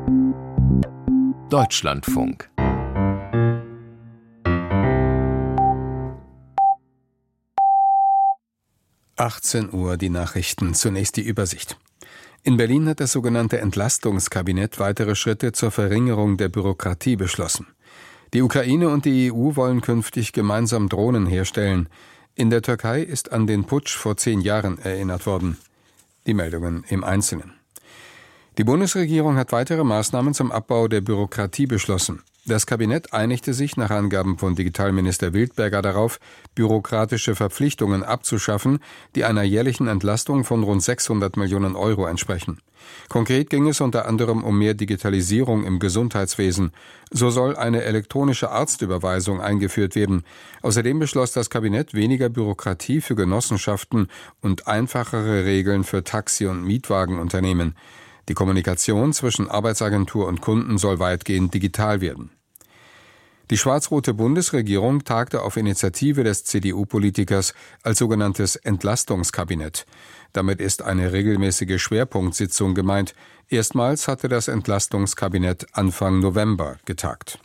Deutschlandfunk. Uhr die Nachrichten, zunächst die Übersicht. In Berlin hat das sogenannte Entlastungskabinett weitere Schritte zur Verringerung der Bürokratie beschlossen. Die Ukraine und die EU wollen künftig gemeinsam Drohnen herstellen. In der Türkei ist an den Putsch vor 10 Jahren erinnert worden. Die Meldungen im Einzelnen. Die Bundesregierung hat weitere Maßnahmen zum Abbau der Bürokratie beschlossen. Das Kabinett einigte sich nach Angaben von Digitalminister Wildberger darauf, bürokratische Verpflichtungen abzuschaffen, die einer jährlichen Entlastung von rund 600 Millionen Euro entsprechen. Konkret ging es unter anderem um mehr Digitalisierung im Gesundheitswesen. So soll eine elektronische Arztüberweisung eingeführt werden. Außerdem beschloss das Kabinett weniger Bürokratie für Genossenschaften und einfachere Regeln für Taxi- und Mietwagenunternehmen. Die Kommunikation zwischen Arbeitsagentur und Kunden soll weitgehend digital werden. Die schwarz-rote Bundesregierung tagte auf Initiative des CDU-Politikers als sogenanntes Entlastungskabinett. Damit ist eine regelmäßige Schwerpunktsitzung gemeint. Erstmals hatte das Entlastungskabinett Anfang November getagt.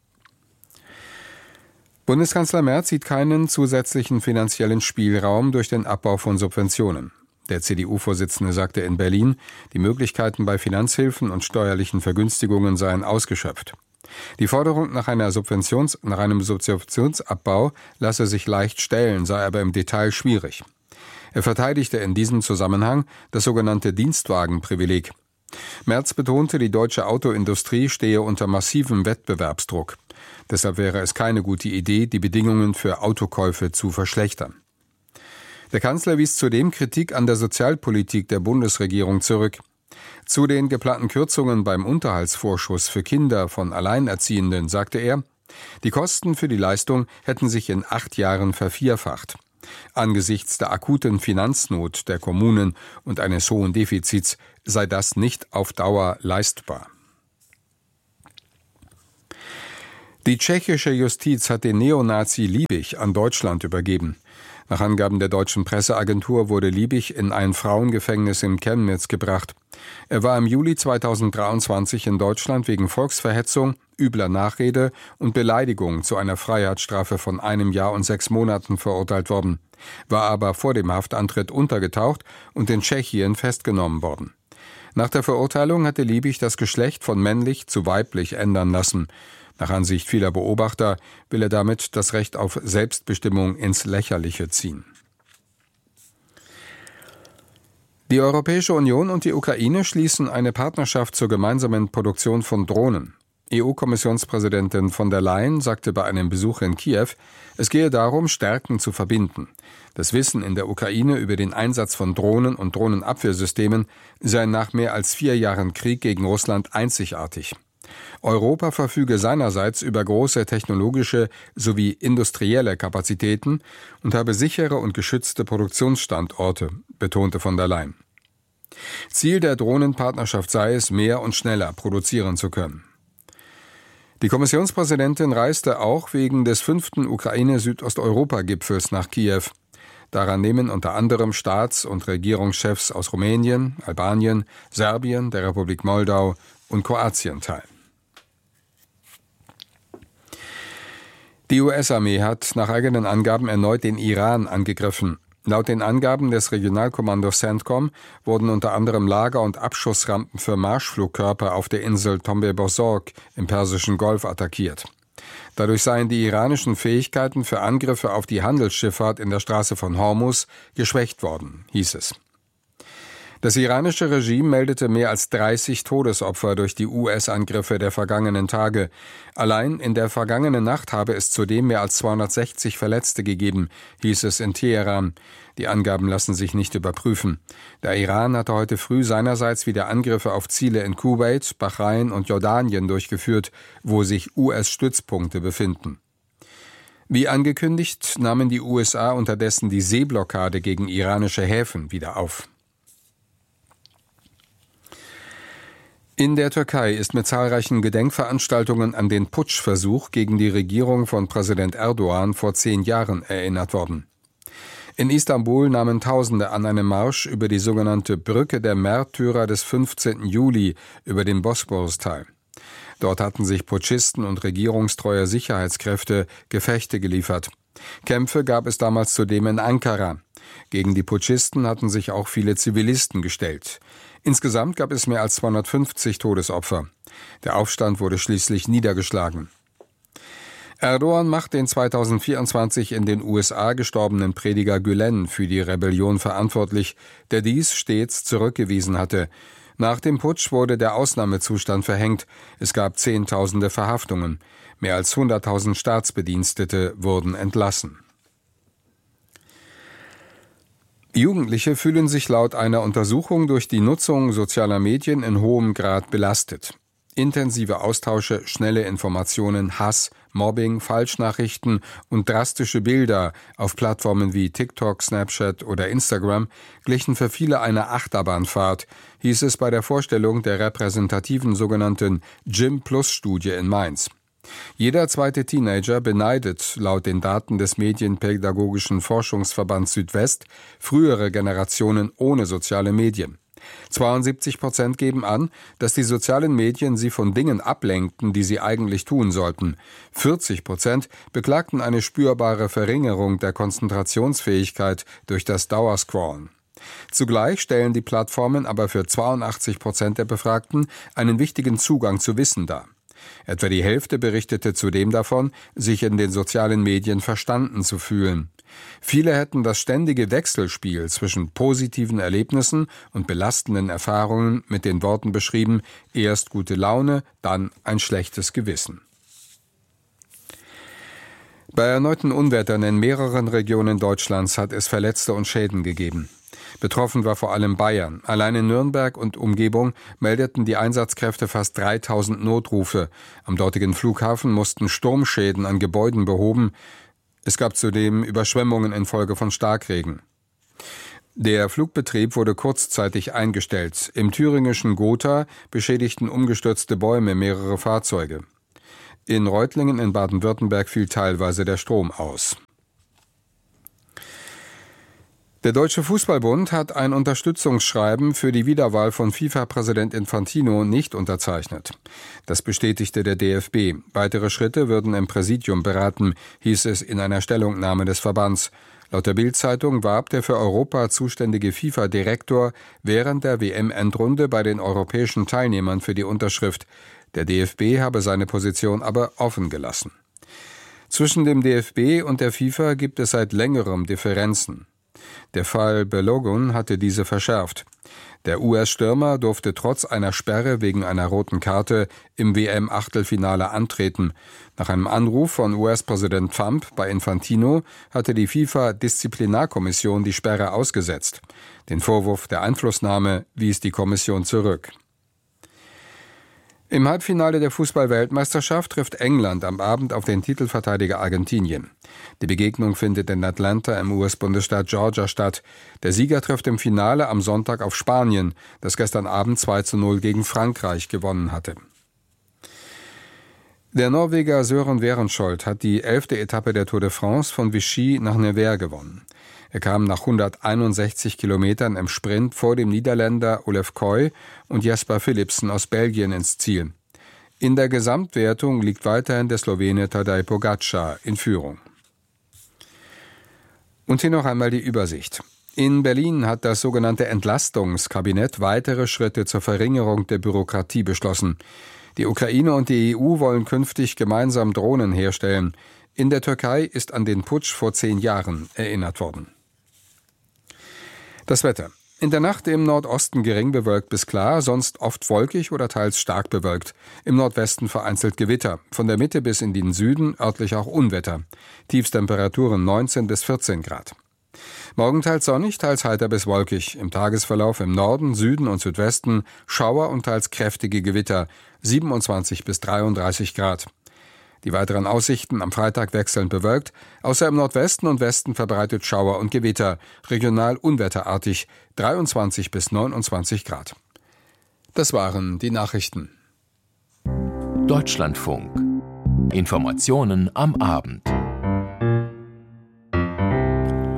Bundeskanzler Merz sieht keinen zusätzlichen finanziellen Spielraum durch den Abbau von Subventionen. Der CDU-Vorsitzende sagte in Berlin, die Möglichkeiten bei Finanzhilfen und steuerlichen Vergünstigungen seien ausgeschöpft. Die Forderung nach einem Subventionsabbau lasse sich leicht stellen, sei aber im Detail schwierig. Er verteidigte in diesem Zusammenhang das sogenannte Dienstwagenprivileg. Merz betonte, die deutsche Autoindustrie stehe unter massivem Wettbewerbsdruck. Deshalb wäre es keine gute Idee, die Bedingungen für Autokäufe zu verschlechtern. Der Kanzler wies zudem Kritik an der Sozialpolitik der Bundesregierung zurück. Zu den geplanten Kürzungen beim Unterhaltsvorschuss für Kinder von Alleinerziehenden sagte er, die Kosten für die Leistung hätten sich in 8 Jahren vervierfacht. Angesichts der akuten Finanznot der Kommunen und eines hohen Defizits sei das nicht auf Dauer leistbar. Die tschechische Justiz hat den Neonazi Liebig an Deutschland übergeben. Nach Angaben der deutschen Presseagentur wurde Liebig in ein Frauengefängnis in Chemnitz gebracht. Er war im Juli 2023 in Deutschland wegen Volksverhetzung, übler Nachrede und Beleidigung zu einer Freiheitsstrafe von 1 Jahr und 6 Monaten verurteilt worden, war aber vor dem Haftantritt untergetaucht und in Tschechien festgenommen worden. Nach der Verurteilung hatte Liebig das Geschlecht von männlich zu weiblich ändern lassen. Nach Ansicht vieler Beobachter will er damit das Recht auf Selbstbestimmung ins Lächerliche ziehen. Die Europäische Union und die Ukraine schließen eine Partnerschaft zur gemeinsamen Produktion von Drohnen. EU-Kommissionspräsidentin von der Leyen sagte bei einem Besuch in Kiew, es gehe darum, Stärken zu verbinden. Das Wissen in der Ukraine über den Einsatz von Drohnen und Drohnenabwehrsystemen sei nach mehr als 4 Jahren Krieg gegen Russland einzigartig. Europa verfüge seinerseits über große technologische sowie industrielle Kapazitäten und habe sichere und geschützte Produktionsstandorte, betonte von der Leyen. Ziel der Drohnenpartnerschaft sei es, mehr und schneller produzieren zu können. Die Kommissionspräsidentin reiste auch wegen des 5. Ukraine-Südosteuropa-Gipfels nach Kiew. Daran nehmen unter anderem Staats- und Regierungschefs aus Rumänien, Albanien, Serbien, der Republik Moldau und Kroatien teil. Die US-Armee hat nach eigenen Angaben erneut den Iran angegriffen. Laut den Angaben des Regionalkommandos CENTCOM wurden unter anderem Lager- und Abschussrampen für Marschflugkörper auf der Insel Tombe Borzog im Persischen Golf attackiert. Dadurch seien die iranischen Fähigkeiten für Angriffe auf die Handelsschifffahrt in der Straße von Hormuz geschwächt worden, hieß es. Das iranische Regime meldete mehr als 30 Todesopfer durch die US-Angriffe der vergangenen Tage. Allein in der vergangenen Nacht habe es zudem mehr als 260 Verletzte gegeben, hieß es in Teheran. Die Angaben lassen sich nicht überprüfen. Der Iran hatte heute früh seinerseits wieder Angriffe auf Ziele in Kuwait, Bahrain und Jordanien durchgeführt, wo sich US-Stützpunkte befinden. Wie angekündigt, nahmen die USA unterdessen die Seeblockade gegen iranische Häfen wieder auf. In der Türkei ist mit zahlreichen Gedenkveranstaltungen an den Putschversuch gegen die Regierung von Präsident Erdogan vor 10 Jahren erinnert worden. In Istanbul nahmen Tausende an einem Marsch über die sogenannte Brücke der Märtyrer des 15. Juli über den Bosporus teil. Dort hatten sich Putschisten und regierungstreue Sicherheitskräfte Gefechte geliefert. Kämpfe gab es damals zudem in Ankara. Gegen die Putschisten hatten sich auch viele Zivilisten gestellt. Insgesamt gab es mehr als 250 Todesopfer. Der Aufstand wurde schließlich niedergeschlagen. Erdogan macht den 2024 in den USA gestorbenen Prediger Gülen für die Rebellion verantwortlich, der dies stets zurückgewiesen hatte. Nach dem Putsch wurde der Ausnahmezustand verhängt. Es gab Zehntausende Verhaftungen. Mehr als 100.000 Staatsbedienstete wurden entlassen. Jugendliche fühlen sich laut einer Untersuchung durch die Nutzung sozialer Medien in hohem Grad belastet. Intensive Austausche, schnelle Informationen, Hass, Mobbing, Falschnachrichten und drastische Bilder auf Plattformen wie TikTok, Snapchat oder Instagram glichen für viele einer Achterbahnfahrt, hieß es bei der Vorstellung der repräsentativen sogenannten Gym-Plus-Studie in Mainz. Jeder zweite Teenager beneidet laut den Daten des Medienpädagogischen Forschungsverbands Südwest frühere Generationen ohne soziale Medien. 72% geben an, dass die sozialen Medien sie von Dingen ablenkten, die sie eigentlich tun sollten. 40% beklagten eine spürbare Verringerung der Konzentrationsfähigkeit durch das Dauerscrollen. Zugleich stellen die Plattformen aber für 82% der Befragten einen wichtigen Zugang zu Wissen dar. Etwa die Hälfte berichtete zudem davon, sich in den sozialen Medien verstanden zu fühlen. Viele hätten das ständige Wechselspiel zwischen positiven Erlebnissen und belastenden Erfahrungen mit den Worten beschrieben: erst gute Laune, dann ein schlechtes Gewissen. Bei erneuten Unwettern in mehreren Regionen Deutschlands hat es Verletzte und Schäden gegeben. Betroffen war vor allem Bayern. Allein in Nürnberg und Umgebung meldeten die Einsatzkräfte fast 3000 Notrufe. Am dortigen Flughafen mussten Sturmschäden an Gebäuden behoben. Es gab zudem Überschwemmungen infolge von Starkregen. Der Flugbetrieb wurde kurzzeitig eingestellt. Im thüringischen Gotha beschädigten umgestürzte Bäume mehrere Fahrzeuge. In Reutlingen in Baden-Württemberg fiel teilweise der Strom aus. Der Deutsche Fußballbund hat ein Unterstützungsschreiben für die Wiederwahl von FIFA-Präsident Infantino nicht unterzeichnet. Das bestätigte der DFB. Weitere Schritte würden im Präsidium beraten, hieß es in einer Stellungnahme des Verbands. Laut der Bild-Zeitung warb der für Europa zuständige FIFA-Direktor während der WM-Endrunde bei den europäischen Teilnehmern für die Unterschrift. Der DFB habe seine Position aber offen gelassen. Zwischen dem DFB und der FIFA gibt es seit längerem Differenzen. Der Fall Balogun hatte diese verschärft. Der US-Stürmer durfte trotz einer Sperre wegen einer roten Karte im WM-Achtelfinale antreten. Nach einem Anruf von US-Präsident Trump bei Infantino hatte die FIFA-Disziplinarkommission die Sperre ausgesetzt. Den Vorwurf der Einflussnahme wies die Kommission zurück. Im Halbfinale der Fußball-Weltmeisterschaft trifft England am Abend auf den Titelverteidiger Argentinien. Die Begegnung findet in Atlanta im US-Bundesstaat Georgia statt. Der Sieger trifft im Finale am Sonntag auf Spanien, das gestern Abend 2:0 gegen Frankreich gewonnen hatte. Der Norweger Søren Werenskiold hat die 11. Etappe der Tour de France von Vichy nach Nevers gewonnen. Er kam nach 161 Kilometern im Sprint vor dem Niederländer Olaf Koy und Jasper Philipsen aus Belgien ins Ziel. In der Gesamtwertung liegt weiterhin der Slowene Tadej Pogačar in Führung. Und hier noch einmal die Übersicht. In Berlin hat das sogenannte Entlastungskabinett weitere Schritte zur Verringerung der Bürokratie beschlossen. Die Ukraine und die EU wollen künftig gemeinsam Drohnen herstellen. In der Türkei ist an den Putsch vor 10 Jahren erinnert worden. Das Wetter. In der Nacht im Nordosten gering bewölkt bis klar, sonst oft wolkig oder teils stark bewölkt. Im Nordwesten vereinzelt Gewitter. Von der Mitte bis in den Süden örtlich auch Unwetter. Tiefstemperaturen 19 bis 14 Grad. Morgen teils sonnig, teils heiter bis wolkig. Im Tagesverlauf im Norden, Süden und Südwesten Schauer und teils kräftige Gewitter. 27 bis 33 Grad. Die weiteren Aussichten am Freitag wechselnd bewölkt, außer im Nordwesten und Westen verbreitet Schauer und Gewitter, regional unwetterartig, 23 bis 29 Grad. Das waren die Nachrichten. Deutschlandfunk. Informationen am Abend.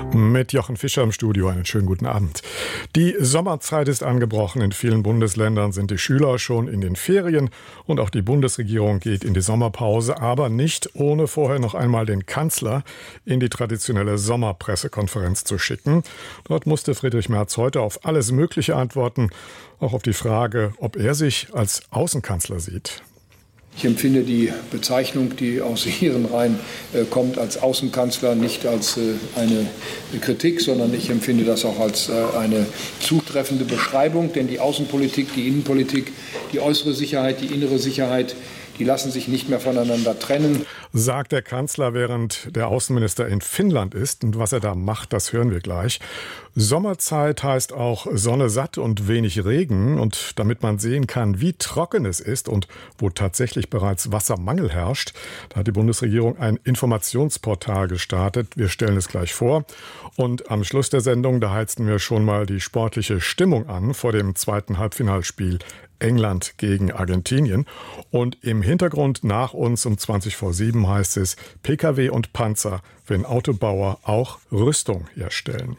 Mit Jochen Fischer im Studio, einen schönen guten Abend. Die Sommerzeit ist angebrochen. In vielen Bundesländern sind die Schüler schon in den Ferien und auch die Bundesregierung geht in die Sommerpause, aber nicht ohne vorher noch einmal den Kanzler in die traditionelle Sommerpressekonferenz zu schicken. Dort musste Friedrich Merz heute auf alles Mögliche antworten, auch auf die Frage, ob er sich als Außenkanzler sieht. Ich empfinde die Bezeichnung, die aus Ihren Reihen kommt, als Außenkanzler nicht als eine Kritik, sondern ich empfinde das auch als eine zutreffende Beschreibung. Denn die Außenpolitik, die Innenpolitik, die äußere Sicherheit, die innere Sicherheit, die lassen sich nicht mehr voneinander trennen. Sagt der Kanzler, während der Außenminister in Finnland ist. Und was er da macht, das hören wir gleich. Sommerzeit heißt auch Sonne satt und wenig Regen. Und damit man sehen kann, wie trocken es ist und wo tatsächlich bereits Wassermangel herrscht, da hat die Bundesregierung ein Informationsportal gestartet. Wir stellen es gleich vor. Und am Schluss der Sendung, da heizten wir schon mal die sportliche Stimmung an vor dem zweiten Halbfinalspiel England gegen Argentinien. Und im Hintergrund nach uns um 20:07 heißt es, Pkw und Panzer, wenn Autobauer auch Rüstung herstellen.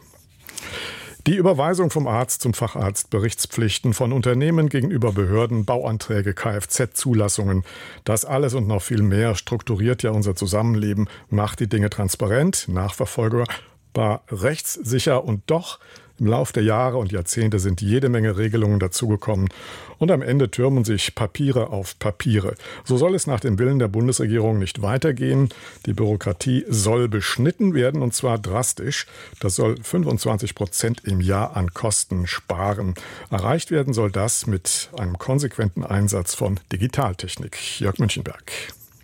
Die Überweisung vom Arzt zum Facharzt, Berichtspflichten von Unternehmen gegenüber Behörden, Bauanträge, Kfz-Zulassungen, das alles und noch viel mehr strukturiert ja unser Zusammenleben, macht die Dinge transparent, nachverfolgbar, rechtssicher und doch im Lauf der Jahre und Jahrzehnte sind jede Menge Regelungen dazugekommen und am Ende türmen sich Papiere auf Papiere. So soll es nach dem Willen der Bundesregierung nicht weitergehen. Die Bürokratie soll beschnitten werden und zwar drastisch. Das soll 25% im Jahr an Kosten sparen. Erreicht werden soll das mit einem konsequenten Einsatz von Digitaltechnik. Jörg Münchenberg.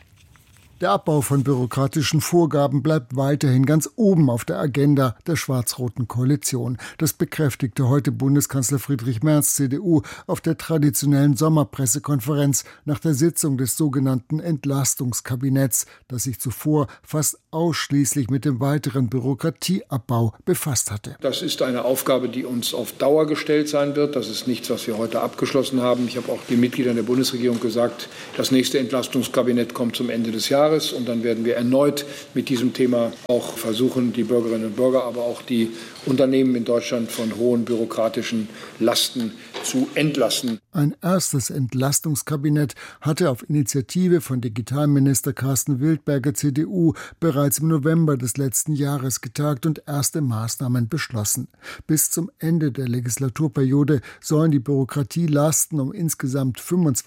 Der Abbau von bürokratischen Vorgaben bleibt weiterhin ganz oben auf der Agenda der schwarz-roten Koalition. Das bekräftigte heute Bundeskanzler Friedrich Merz, CDU, auf der traditionellen Sommerpressekonferenz nach der Sitzung des sogenannten Entlastungskabinetts, das sich zuvor fast ausschließlich mit dem weiteren Bürokratieabbau befasst hatte. Das ist eine Aufgabe, die uns auf Dauer gestellt sein wird. Das ist nichts, was wir heute abgeschlossen haben. Ich habe auch den Mitgliedern der Bundesregierung gesagt, das nächste Entlastungskabinett kommt zum Ende des Jahres. Und dann werden wir erneut mit diesem Thema auch versuchen, die Bürgerinnen und Bürger, aber auch die Unternehmen in Deutschland von hohen bürokratischen Lasten zu entlasten. Ein erstes Entlastungskabinett hatte auf Initiative von Digitalminister Carsten Wildberger, CDU, bereits im November des letzten Jahres getagt und erste Maßnahmen beschlossen. Bis zum Ende der Legislaturperiode sollen die Bürokratielasten um insgesamt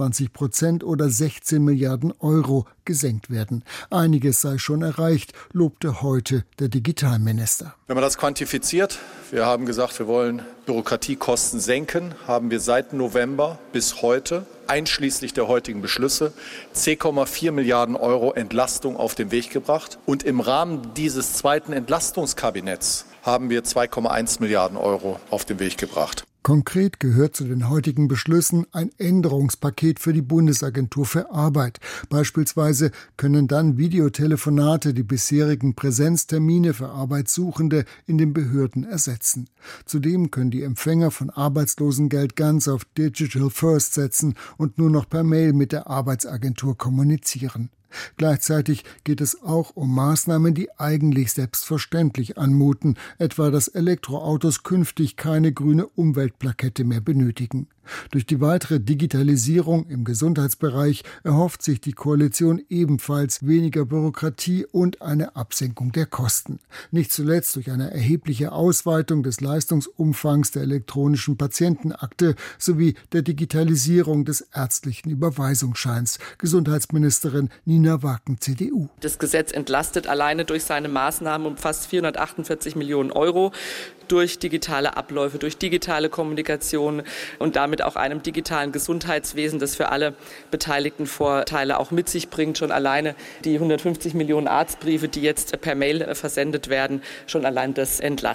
25% oder 16 Milliarden Euro gesenkt werden. Einiges sei schon erreicht, lobte heute der Digitalminister. Wenn man das quantifiziert, wir haben gesagt, wir wollen Bürokratiekosten senken, haben wir seit November bis heute, einschließlich der heutigen Beschlüsse, 10,4 Milliarden Euro Entlastung auf den Weg gebracht. Und im Rahmen dieses zweiten Entlastungskabinetts haben wir 2,1 Milliarden Euro auf den Weg gebracht. Konkret gehört zu den heutigen Beschlüssen ein Änderungspaket für die Bundesagentur für Arbeit. Beispielsweise können dann Videotelefonate die bisherigen Präsenztermine für Arbeitssuchende in den Behörden ersetzen. Zudem können die Empfänger von Arbeitslosengeld ganz auf Digital First setzen und nur noch per Mail mit der Arbeitsagentur kommunizieren. Gleichzeitig geht es auch um Maßnahmen, die eigentlich selbstverständlich anmuten, etwa dass Elektroautos künftig keine grüne Umweltplakette mehr benötigen. Durch die weitere Digitalisierung im Gesundheitsbereich erhofft sich die Koalition ebenfalls weniger Bürokratie und eine Absenkung der Kosten. Nicht zuletzt durch eine erhebliche Ausweitung des Leistungsumfangs der elektronischen Patientenakte sowie der Digitalisierung des ärztlichen Überweisungsscheins. Gesundheitsministerin Nina Waken, CDU. Das Gesetz entlastet alleine durch seine Maßnahmen um fast 448 Millionen Euro. Durch digitale Abläufe, durch digitale Kommunikation und damit auch einem digitalen Gesundheitswesen, das für alle Beteiligten Vorteile auch mit sich bringt. Schon alleine die 150 Millionen Arztbriefe, die jetzt per Mail versendet werden, schon allein das entlastet.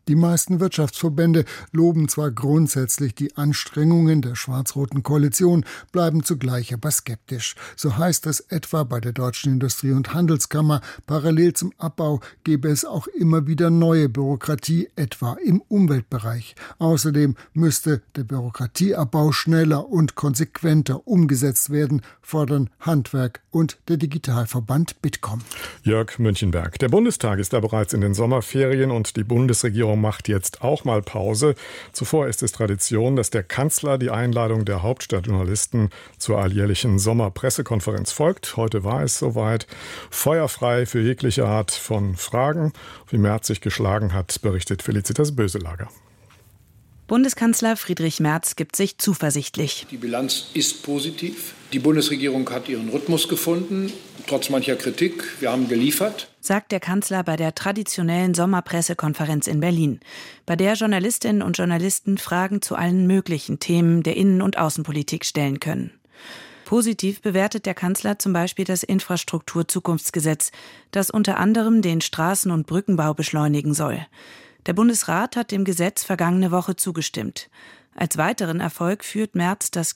Die meisten Wirtschaftsverbände loben zwar grundsätzlich die Anstrengungen der schwarz-roten Koalition, bleiben zugleich aber skeptisch. So heißt es etwa bei der Deutschen Industrie- und Handelskammer, parallel zum Abbau gebe es auch immer wieder neue Bürokratie, etwa im Umweltbereich. Außerdem müsste der Bürokratieabbau schneller und konsequenter umgesetzt werden, fordern Handwerk und der Digitalverband Bitkom. Jörg Münchenberg. Der Bundestag ist da bereits in den Sommerferien und die Bundesregierung macht jetzt auch mal Pause. Zuvor ist es Tradition, dass der Kanzler die Einladung der Hauptstadtjournalisten zur alljährlichen Sommerpressekonferenz folgt. Heute war es soweit. Feuerfrei für jegliche Art von Fragen. Wie Merz sich geschlagen hat, berichtet Felicitas Böselager. Bundeskanzler Friedrich Merz gibt sich zuversichtlich. Die Bilanz ist positiv. Die Bundesregierung hat ihren Rhythmus gefunden, trotz mancher Kritik. Wir haben geliefert, sagt der Kanzler bei der traditionellen Sommerpressekonferenz in Berlin, bei der Journalistinnen und Journalisten Fragen zu allen möglichen Themen der Innen- und Außenpolitik stellen können. Positiv bewertet der Kanzler zum Beispiel das Infrastrukturzukunftsgesetz, das unter anderem den Straßen- und Brückenbau beschleunigen soll. Der Bundesrat hat dem Gesetz vergangene Woche zugestimmt. Als weiteren Erfolg führt Merz das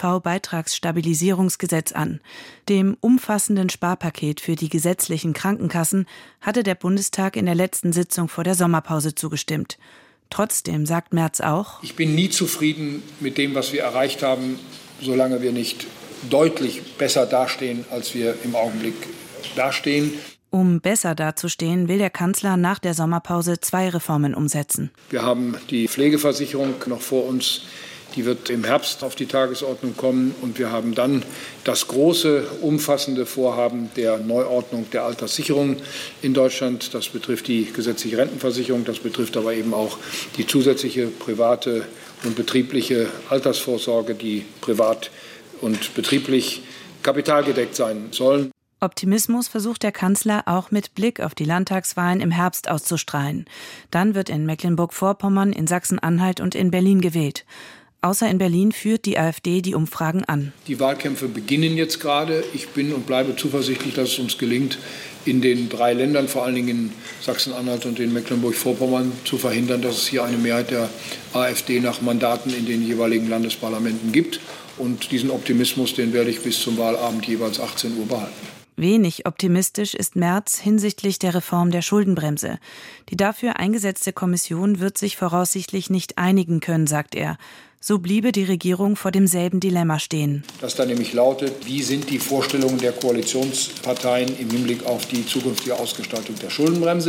GKV-Beitragsstabilisierungsgesetz an. Dem umfassenden Sparpaket für die gesetzlichen Krankenkassen hatte der Bundestag in der letzten Sitzung vor der Sommerpause zugestimmt. Trotzdem sagt Merz auch: Ich bin nie zufrieden mit dem, was wir erreicht haben, solange wir nicht deutlich besser dastehen, als wir im Augenblick dastehen. Um besser dazustehen, will der Kanzler nach der Sommerpause 2 Reformen umsetzen. Wir haben die Pflegeversicherung noch vor uns. Die wird im Herbst auf die Tagesordnung kommen. Und wir haben dann das große, umfassende Vorhaben der Neuordnung der Alterssicherung in Deutschland. Das betrifft die gesetzliche Rentenversicherung. Das betrifft aber eben auch die zusätzliche private und betriebliche Altersvorsorge, die privat und betrieblich kapitalgedeckt sein sollen. Optimismus versucht der Kanzler auch mit Blick auf die Landtagswahlen im Herbst auszustrahlen. Dann wird in Mecklenburg-Vorpommern, in Sachsen-Anhalt und in Berlin gewählt. Außer in Berlin führt die AfD die Umfragen an. Die Wahlkämpfe beginnen jetzt gerade. Ich bin und bleibe zuversichtlich, dass es uns gelingt, in den 3 Ländern, vor allen Dingen in Sachsen-Anhalt und in Mecklenburg-Vorpommern, zu verhindern, dass es hier eine Mehrheit der AfD nach Mandaten in den jeweiligen Landesparlamenten gibt. Und diesen Optimismus, den werde ich bis zum Wahlabend jeweils 18 Uhr behalten. Wenig optimistisch ist Merz hinsichtlich der Reform der Schuldenbremse. Die dafür eingesetzte Kommission wird sich voraussichtlich nicht einigen können, sagt er. So bliebe die Regierung vor demselben Dilemma stehen. Das dann nämlich lautet: Wie sind die Vorstellungen der Koalitionsparteien im Hinblick auf die zukünftige Ausgestaltung der Schuldenbremse?